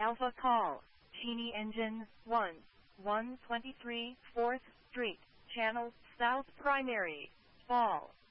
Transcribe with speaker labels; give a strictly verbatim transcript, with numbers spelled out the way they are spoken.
Speaker 1: Alpha Call, Genie Engine, one, one twenty-three fourth Street, Channel, South Primary, Fall.